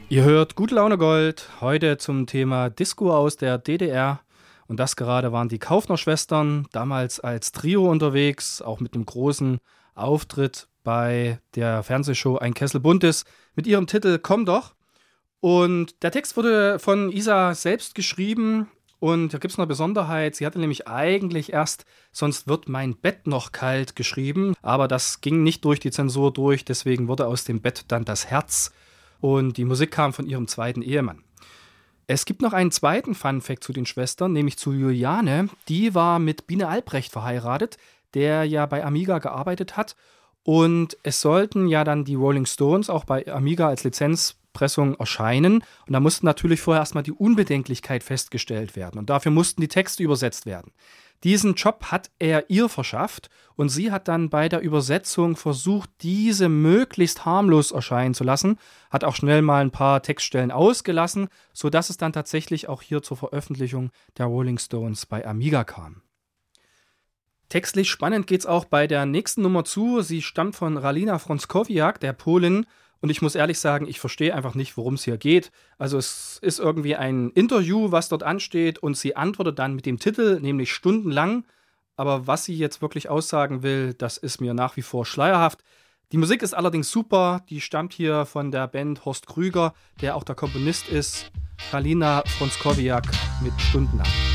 Ihr hört Gute Laune Gold, heute zum Thema Disco aus der DDR. Und das gerade waren die Kaufner-Schwestern, damals als Trio unterwegs, auch mit einem großen Auftritt bei der Fernsehshow Ein Kessel Buntes mit ihrem Titel Komm doch. Und der Text wurde von Isa selbst geschrieben. Und da gibt es eine Besonderheit, sie hatte nämlich eigentlich erst Sonst wird mein Bett noch kalt geschrieben, aber das ging nicht durch die Zensur durch, deswegen wurde aus dem Bett dann das Herz und die Musik kam von ihrem zweiten Ehemann. Es gibt noch einen zweiten Funfact zu den Schwestern, nämlich zu Juliane. Die war mit Bine Albrecht verheiratet, der ja bei Amiga gearbeitet hat. Und es sollten ja dann die Rolling Stones auch bei Amiga als Lizenzpressung erscheinen. Und da musste natürlich vorher erstmal die Unbedenklichkeit festgestellt werden. Und dafür mussten die Texte übersetzt werden. Diesen Job hat er ihr verschafft und sie hat dann bei der Übersetzung versucht, diese möglichst harmlos erscheinen zu lassen, hat auch schnell mal ein paar Textstellen ausgelassen, sodass es dann tatsächlich auch hier zur Veröffentlichung der Rolling Stones bei Amiga kam. Textlich spannend geht's auch bei der nächsten Nummer zu. Sie stammt von Ralina Frąckowiak, der Polin. Und ich muss ehrlich sagen, ich verstehe einfach nicht, worum es hier geht. Also es ist irgendwie ein Interview, was dort ansteht und sie antwortet dann mit dem Titel, nämlich stundenlang. Aber was sie jetzt wirklich aussagen will, das ist mir nach wie vor schleierhaft. Die Musik ist allerdings super. Die stammt hier von der Band Horst Krüger, der auch der Komponist ist. Ralina Frąckowiak mit Stundenlang.